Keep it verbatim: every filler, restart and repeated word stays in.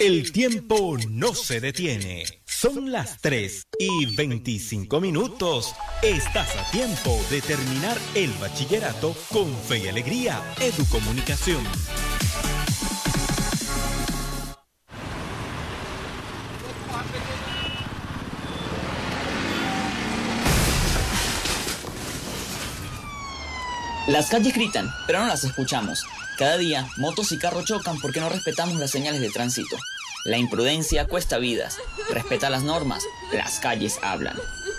El tiempo no se detiene. Son las tres y veinticinco minutos. Estás a tiempo de terminar el bachillerato con Fe y Alegría Educomunicación. Las calles gritan, pero no las escuchamos. Cada día, motos y carros chocan porque no respetamos las señales de tránsito. La imprudencia cuesta vidas. Respeta las normas. Las calles hablan.